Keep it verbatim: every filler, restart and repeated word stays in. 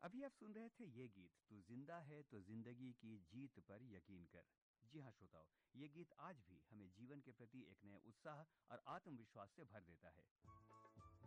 अभी आप सुन रहे थे ये गीत, तू जिंदा है तो जिंदगी की जीत पर यकीन कर। जी हाँ श्रोताओ, ये गीत आज भी हमें जीवन के प्रति एक नए उत्साह और आत्मविश्वास से भर देता है।